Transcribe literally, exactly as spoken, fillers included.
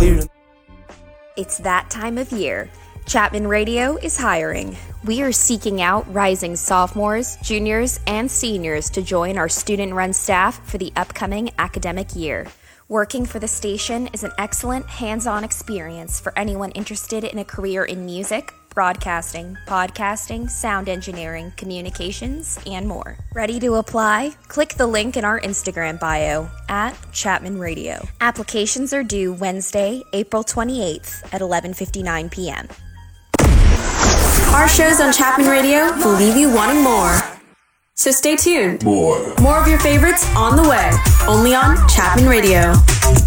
clear. It's that time of year. Chapman Radio is hiring. We are seeking out rising sophomores, juniors, and seniors to join our student-run staff for the upcoming academic year. Working for the station is an excellent hands-on experience for anyone interested in a career in music, broadcasting, podcasting, sound engineering, communications, and more. Ready to apply? Click the link in our Instagram bio at Chapman Radio. Applications are due Wednesday, April twenty-eighth at eleven fifty-nine p.m. Our shows on Chapman Radio will leave you wanting more. So stay tuned. More. More of your favorites on the way, only on Chapman Radio.